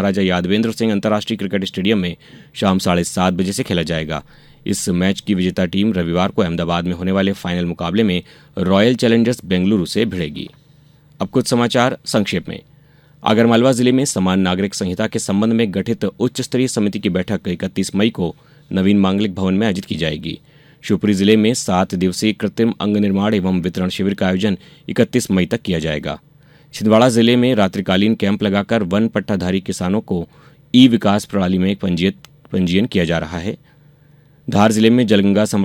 महाराजा यादवेंद्र सिंह अंतर्राष्ट्रीय cricket stadium में शाम 7:30 बजे से खेला जाएगा। इस मैच की विजेता टीम रविवार को अहमदाबाद में होने वाले फाइनल मुकाबले में रॉयल चैलेंजर्स बेंगलुरु से भिड़ेगी। अब कुछ समाचार संक्षेप में। आगरमालवा जिले में समान नागरिक संहिता के संबंध में गठित उच्च स्तरीय समिति की बैठक 31 मई को नवीन मांगलिक भवन में आयोजित की जाएगी। शिवपुरी जिले में 7 दिवसीय कृत्रिम अंग निर्माण एवं वितरण शिविर का आयोजन 31 मई तक किया जाएगा। छिंदवाड़ा जिले में रात्रिकालीन कैंप लगाकर वन पट्टाधारी किसानों को ई विकास प्रणाली में पंजीयन किया जा रहा है। धार जिले में जलगंगा